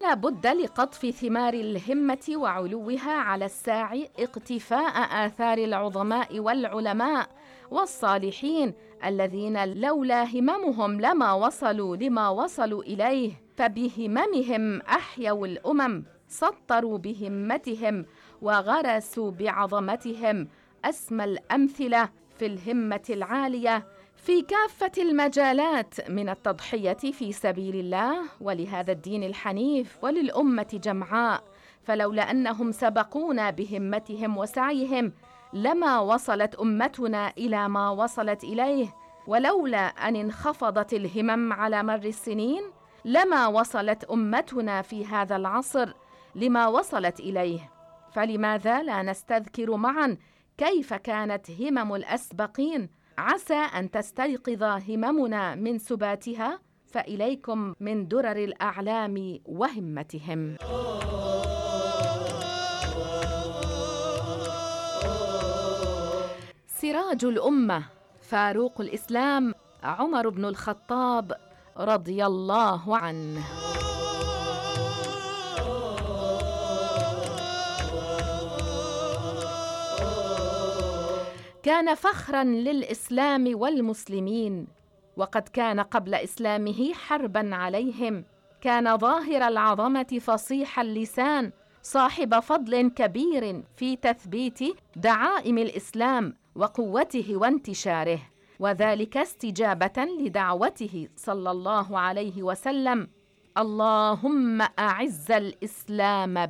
ولا بد لقطف ثمار الهمة وعلوها على الساعي اقتفاء آثار العظماء والعلماء والصالحين الذين لولا هممهم لما وصلوا لما وصلوا إليه، فبهممهم أحيوا الأمم، سطروا بهمتهم وغرسوا بعظمتهم أسمى الأمثلة في الهمة العالية في كافة المجالات من التضحية في سبيل الله ولهذا الدين الحنيف وللأمة جمعاء. فلولا أنهم سبقونا بهمتهم وسعيهم لما وصلت أمتنا إلى ما وصلت إليه، ولولا أن انخفضت الهمم على مر السنين لما وصلت أمتنا في هذا العصر لما وصلت إليه. فلماذا لا نستذكر معا كيف كانت همم الأسبقين؟ عسى أن تستيقظ هممنا من سباتها، فإليكم من درر الأعلام وهمتهم. سراج الأمة فاروق الإسلام عمر بن الخطاب رضي الله عنه. كان فخراً للإسلام والمسلمين، وقد كان قبل إسلامه حرباً عليهم. كان ظاهر العظمة فصيح اللسان، صاحب فضل كبير في تثبيت دعائم الإسلام وقوته وانتشاره، وذلك استجابة لدعوته صلى الله عليه وسلم: اللهم أعز الإسلام